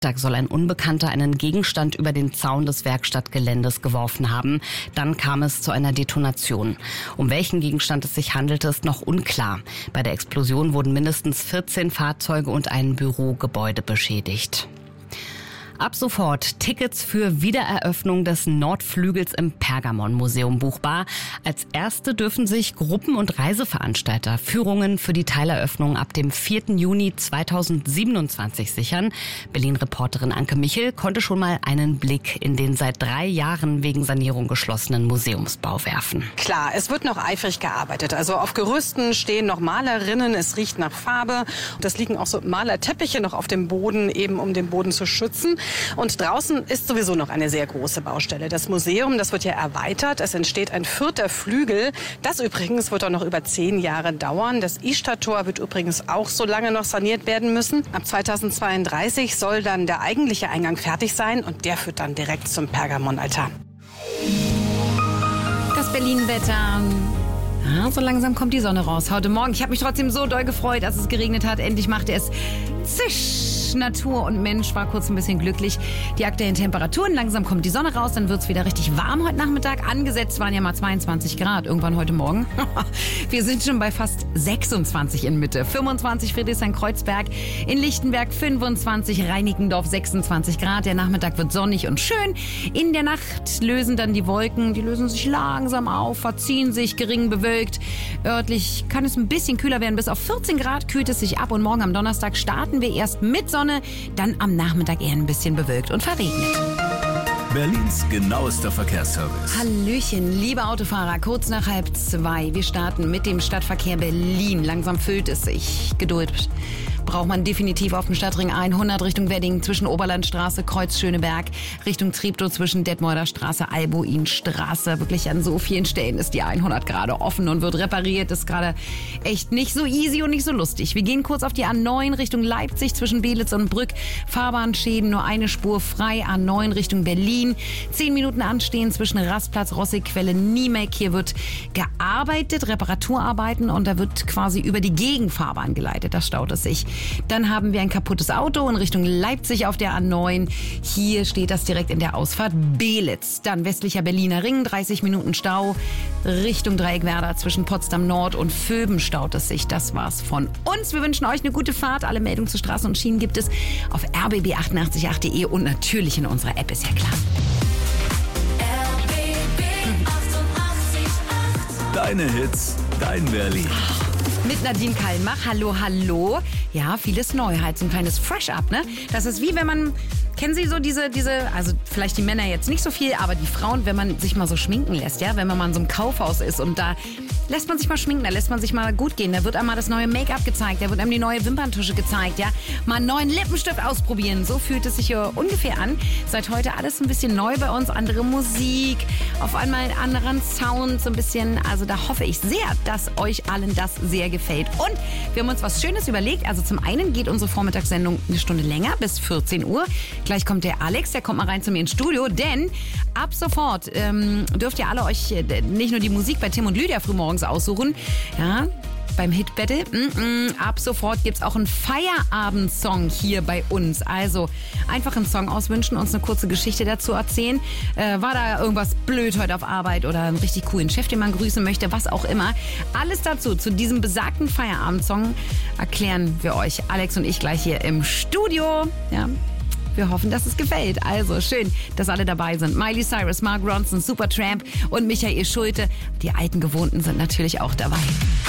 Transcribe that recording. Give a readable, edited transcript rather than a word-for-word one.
Da soll ein Unbekannter einen Gegenstand über den Zaun des Werkstattgeländes geworfen haben. Dann kam es zu einer Detonation. Um welchen Gegenstand es sich handelte, ist noch unklar. Bei der Explosion wurden mindestens 14 Fahrzeuge und ein Bürogebäude beschädigt. Ab sofort Tickets für Wiedereröffnung des Nordflügels im Pergamon-Museum buchbar. Als erste dürfen sich Gruppen- und Reiseveranstalter Führungen für die Teileröffnung ab dem 4. Juni 2027 sichern. Berlin-Reporterin Anke Michel konnte schon mal einen Blick in den seit 3 Jahren wegen Sanierung geschlossenen Museumsbau werfen. Klar, es wird noch eifrig gearbeitet. Also auf Gerüsten stehen noch Malerinnen, es riecht nach Farbe. Das liegen auch so Malerteppiche noch auf dem Boden, eben um den Boden zu schützen. Und draußen ist sowieso noch eine sehr große Baustelle. Das Museum, das wird ja erweitert. Es entsteht ein 4. Flügel. Das übrigens wird auch noch über 10 Jahre dauern. Das Isartor wird übrigens auch so lange noch saniert werden müssen. Ab 2032 soll dann der eigentliche Eingang fertig sein und der führt dann direkt zum Pergamon-Altar. Das Berlin-Wetter. Ja, so langsam kommt die Sonne raus heute Morgen. Ich habe mich trotzdem so doll gefreut, als es geregnet hat. Endlich machte es zisch. Natur und Mensch war kurz ein bisschen glücklich. Die aktuellen Temperaturen, langsam kommt die Sonne raus, dann wird es wieder richtig warm heute Nachmittag. Angesetzt waren ja mal 22 Grad irgendwann heute Morgen. Wir sind schon bei fast 26 in Mitte. 25 Friedrichshain-Kreuzberg, in Lichtenberg 25, Reinickendorf 26 Grad. Der Nachmittag wird sonnig und schön. In der Nacht lösen dann die Wolken, die lösen sich langsam auf, verziehen sich, gering bewölkt. Örtlich kann es ein bisschen kühler werden. Bis auf 14 Grad kühlt es sich ab und morgen am Donnerstag starten wir erst mit Sonne, dann am Nachmittag eher ein bisschen bewölkt und verregnet. Berlins genauester Verkehrsservice. Hallöchen, liebe Autofahrer, kurz nach 1:30. Wir starten mit dem Stadtverkehr Berlin. Langsam füllt es sich. Geduld braucht man definitiv auf dem Stadtring 100 Richtung Wedding zwischen Oberlandstraße, Kreuz Schöneberg, Richtung Treptow zwischen Detmolder Straße, Albuinstraße. Wirklich an so vielen Stellen ist die 100 gerade offen und wird repariert. Ist gerade echt nicht so easy und nicht so lustig. Wir gehen kurz auf die A9 Richtung Leipzig zwischen Belitz und Brück. Fahrbahnschäden, nur eine Spur frei. A9 Richtung Berlin. 10 Minuten anstehen zwischen Rastplatz, Rossigquelle, Niemek. Hier wird gearbeitet, Reparaturarbeiten und da wird quasi über die Gegenfahrbahn geleitet. Da staut es sich. Dann haben wir ein kaputtes Auto in Richtung Leipzig auf der A9. Hier steht das direkt in der Ausfahrt Belitz. Dann westlicher Berliner Ring, 30 Minuten Stau. Richtung Dreieckwerder zwischen Potsdam Nord und Vöben staut es sich. Das war's von uns. Wir wünschen euch eine gute Fahrt. Alle Meldungen zu Straßen und Schienen gibt es auf rbb888.de und natürlich in unserer App, ist ja klar. Deine Hits, dein Berlin. Mit Nadine Kallmach. Hallo, hallo. Ja, vieles neu. Halt so ein kleines Fresh-Up, ne? Das ist wie wenn man... Kennen Sie so diese, also vielleicht die Männer jetzt nicht so viel, aber die Frauen, wenn man sich mal so schminken lässt, ja? Wenn man mal in so einem Kaufhaus ist und da lässt man sich mal schminken, da lässt man sich mal gut gehen. Da wird einmal das neue Make-up gezeigt, da wird einem die neue Wimperntusche gezeigt, ja? Mal einen neuen Lippenstift ausprobieren. So fühlt es sich hier ungefähr an. Seit heute alles ein bisschen neu bei uns, andere Musik, auf einmal einen anderen Sound, so ein bisschen. Also da hoffe ich sehr, dass euch allen das sehr gefällt. Und wir haben uns was Schönes überlegt. Also zum einen geht unsere Vormittagssendung eine Stunde länger, bis 14 Uhr. Gleich kommt der Alex, der kommt mal rein zu mir ins Studio, denn ab sofort dürft ihr alle euch nicht nur die Musik bei Tim und Lydia frühmorgens aussuchen, ja, beim Hit Battle. Ab sofort gibt's auch einen Feierabendsong hier bei uns. Also einfach einen Song auswünschen, uns eine kurze Geschichte dazu erzählen. War da irgendwas blöd heute auf Arbeit oder einen richtig coolen Chef, den man grüßen möchte, was auch immer. Alles dazu, zu diesem besagten Feierabendsong erklären wir euch, Alex und ich, gleich hier im Studio. Ja. Wir hoffen, dass es gefällt. Also schön, dass alle dabei sind. Miley Cyrus, Mark Ronson, Supertramp und Michael Schulte. Die alten Gewohnten sind natürlich auch dabei.